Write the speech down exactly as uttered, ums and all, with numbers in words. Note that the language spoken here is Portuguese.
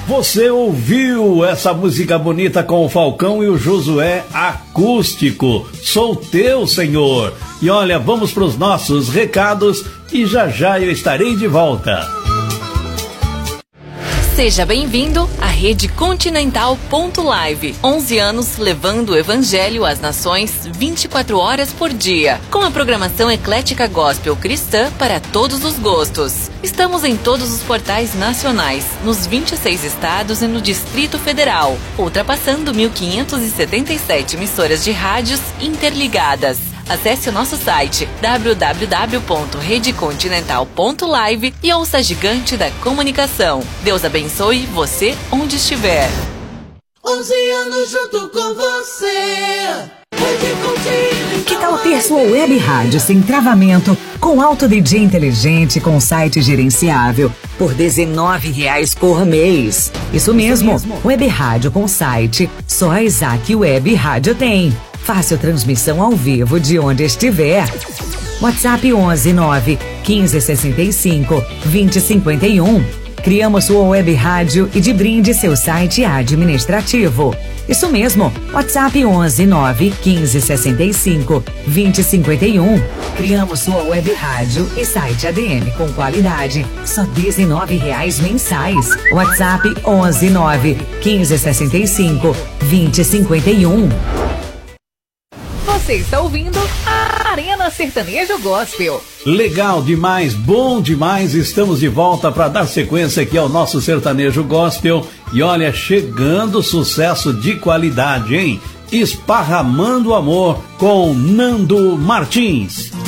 Você ouviu essa música bonita com o Falcão e o Josué acústico. Sou teu, Senhor. E olha, vamos para os nossos recados e já já eu estarei de volta. Seja bem-vindo à Rede Continental ponto live. onze anos levando o Evangelho às nações vinte e quatro horas por dia. Com a programação eclética gospel cristã para todos os gostos. Estamos em todos os portais nacionais, nos vinte e seis estados e no Distrito Federal, ultrapassando mil quinhentas e setenta e sete emissoras de rádios interligadas. Acesse o nosso site w w w ponto rede continental ponto live e ouça a gigante da comunicação. Deus abençoe você onde estiver. onze anos junto com você. Rede Continental. Que tal ter sua web rádio sem travamento, com alto D J inteligente, com site gerenciável, por dezenove reais por mês? Isso mesmo, Isso mesmo. Web rádio com site, só a Isaac Web Rádio tem. Fácil transmissão ao vivo de onde estiver. WhatsApp onze nove quinze sessenta e cinco vinte cinquenta e um. Criamos sua web rádio e de brinde seu site administrativo. Isso mesmo, WhatsApp onze nove quinze sessenta e cinco vinte cinquenta e um. Criamos sua web rádio e site A D M com qualidade, só dezenove reais mensais. WhatsApp onze nove quinze sessenta e cinco vinte cinquenta e um. Você está ouvindo a Arena Sertanejo Gospel. Legal demais, bom demais. Estamos de volta para dar sequência aqui ao nosso Sertanejo Gospel. E olha, chegando sucesso de qualidade, hein? Esparramando Amor com Nando Martins.